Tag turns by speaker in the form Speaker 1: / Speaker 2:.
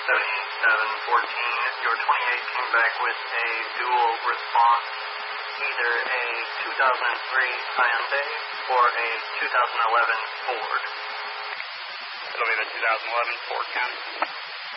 Speaker 1: 7714. Your 28 came back with a dual response, either a 2003 Hyundai or a 2011 Ford.
Speaker 2: It'll be the 2011 Ford County.